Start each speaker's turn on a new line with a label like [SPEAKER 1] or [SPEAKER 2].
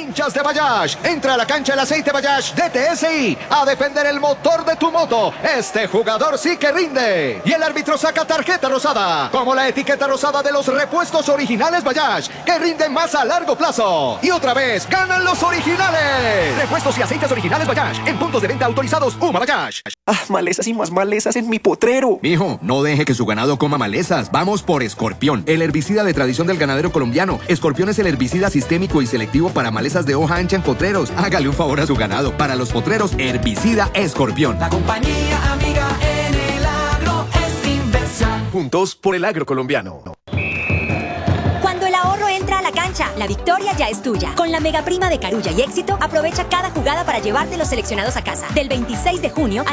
[SPEAKER 1] Canchas de Bayash. Entra a la cancha el aceite Bayash de TSI a defender el motor de tu moto. Este jugador sí que rinde. Y el árbitro saca tarjeta rosada, como la etiqueta rosada de los repuestos originales Bayash, que rinden más a largo plazo. Y otra vez, ganan los originales. Repuestos y aceites originales Bayash, en puntos de venta autorizados Uma Bayash.
[SPEAKER 2] Malezas y más malezas en mi potrero.
[SPEAKER 3] Mijo, no deje que su ganado coma malezas. Vamos por Escorpión, el herbicida de tradición del ganadero colombiano. Escorpión es el herbicida sistémico y selectivo para malezas de hoja ancha en potreros. Hágale un favor a su ganado. Para los potreros, herbicida Escorpión.
[SPEAKER 4] La compañía amiga en el agro es Inversa.
[SPEAKER 2] Juntos por el agro colombiano.
[SPEAKER 5] Cuando el ahorro entra a la cancha, la victoria ya es tuya. Con la mega prima de Carulla y Éxito, aprovecha cada jugada para llevarte los seleccionados a casa. Del 26 de junio al